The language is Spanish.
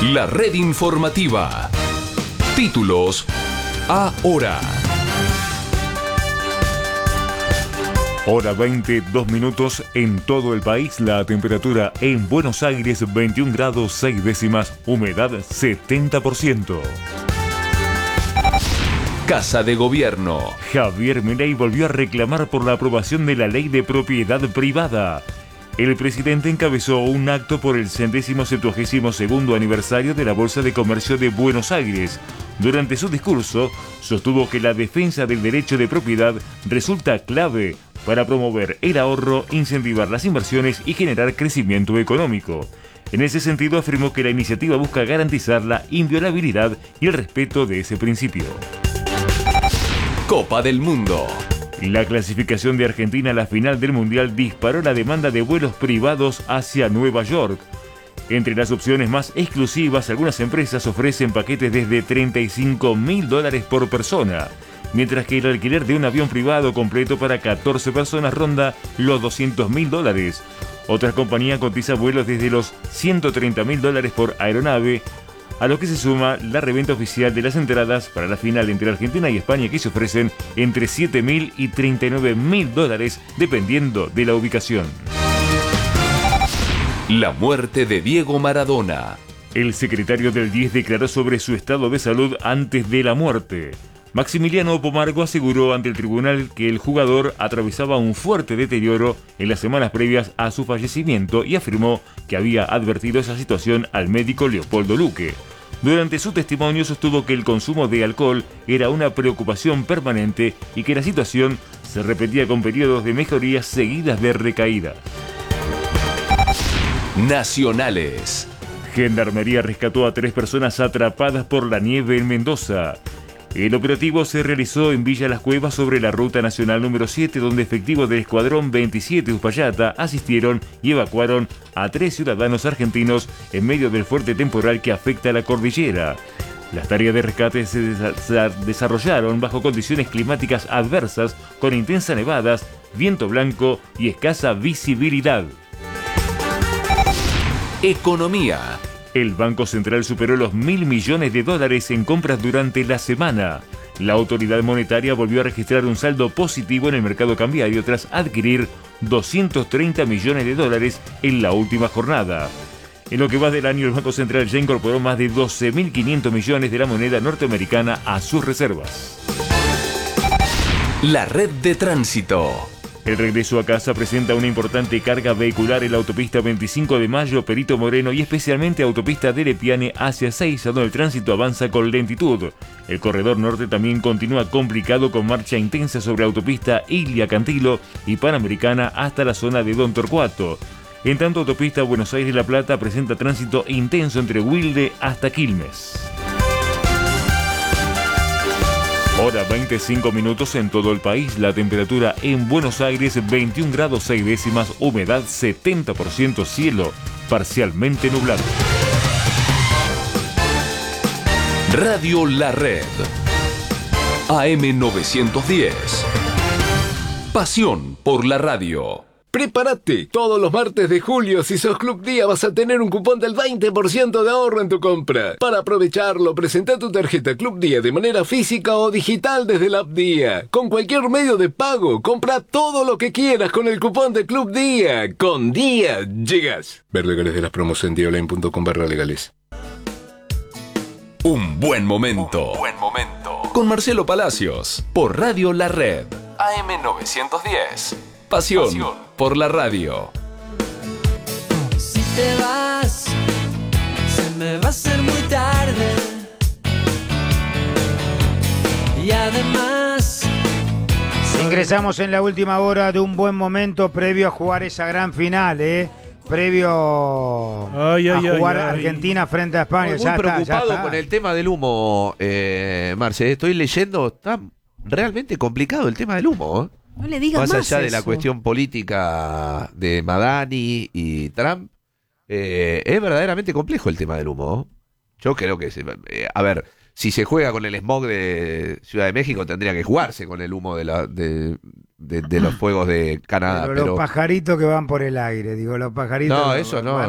La red informativa. Títulos ahora. Hora 20, 2 minutos en todo el país. La temperatura en Buenos Aires 21 grados 6 décimas, humedad 70%. Casa de Gobierno. Javier Milei volvió a reclamar por la aprobación de la ley de propiedad privada. El presidente encabezó un acto por el 172º aniversario de la Bolsa de Comercio de Buenos Aires. Durante su discurso, sostuvo que la defensa del derecho de propiedad resulta clave para promover el ahorro, incentivar las inversiones y generar crecimiento económico. En ese sentido, afirmó que la iniciativa busca garantizar la inviolabilidad y el respeto de ese principio. Copa del Mundo. La clasificación de Argentina a la final del Mundial disparó la demanda de vuelos privados hacia Nueva York. Entre las opciones más exclusivas, algunas empresas ofrecen paquetes desde $35.000 por persona, mientras que el alquiler de un avión privado completo para 14 personas ronda los $200.000. Otras compañías cotizan vuelos desde los $130.000 por aeronave, a lo que se suma la reventa oficial de las entradas para la final entre Argentina y España, que se ofrecen entre $7.000 y $39.000 dependiendo de la ubicación. La muerte de Diego Maradona. El secretario del 10 declaró sobre su estado de salud antes de la muerte. Maximiliano Pomargo aseguró ante el tribunal que el jugador atravesaba un fuerte deterioro en las semanas previas a su fallecimiento y afirmó que había advertido esa situación al médico Leopoldo Luque. Durante su testimonio sostuvo que el consumo de alcohol era una preocupación permanente y que la situación se repetía con periodos de mejorías seguidas de recaídas. Nacionales. Gendarmería rescató a 3 personas atrapadas por la nieve en Mendoza. El operativo se realizó en Villa Las Cuevas sobre la ruta nacional número 7, donde efectivos del Escuadrón 27 Uspallata asistieron y evacuaron a 3 ciudadanos argentinos en medio del fuerte temporal que afecta a la cordillera. Las tareas de rescate se desarrollaron bajo condiciones climáticas adversas, con intensas nevadas, viento blanco y escasa visibilidad. Economía. El Banco Central superó los $1.000 millones en compras durante la semana. La autoridad monetaria volvió a registrar un saldo positivo en el mercado cambiario tras adquirir $230 millones en la última jornada. En lo que va del año, el Banco Central ya incorporó más de 12.500 millones de la moneda norteamericana a sus reservas. La red de tránsito. El regreso a casa presenta una importante carga vehicular en la autopista 25 de Mayo, Perito Moreno y especialmente autopista de Lepiane hacia Seiza, donde el tránsito avanza con lentitud. El corredor norte también continúa complicado con marcha intensa sobre autopista Ilia Cantilo y Panamericana hasta la zona de Don Torcuato. En tanto, autopista Buenos Aires-La Plata presenta tránsito intenso entre Wilde hasta Quilmes. Hora 25 minutos en todo el país. La temperatura en Buenos Aires 21 grados 6 décimas, humedad 70%, cielo parcialmente nublado. Radio La Red. AM 910. Pasión por la radio. ¡Prepárate! Todos los martes de julio, si sos Club Día, vas a tener un cupón del 20% de ahorro en tu compra. Para aprovecharlo, presenta tu tarjeta Club Día de manera física o digital desde la app Día. Con cualquier medio de pago, compra todo lo que quieras con el cupón de Club Día. Con Día, llegas. Ver legales de las promos en diaonline.com/legales. Un buen momento. Con Marcelo Palacios, por Radio La Red. AM 910. Pasión por la radio. Si te vas, se me va a hacer muy tarde. Y además... Ingresamos en la última hora de un buen momento previo a jugar esa gran final, previo a jugar Argentina frente a España. Muy preocupado con el tema del humo, Marce. Estoy leyendo, está realmente complicado el tema del humo, No le digas más allá de eso. la cuestión política de Madani y Trump, es verdaderamente complejo el tema del humo. Yo creo que, a ver, si se juega con el smog de Ciudad de México, tendría que jugarse con el humo de los fuegos de Canadá. Pero los pajaritos que van por el aire, digo, los pajaritos... No, eso no.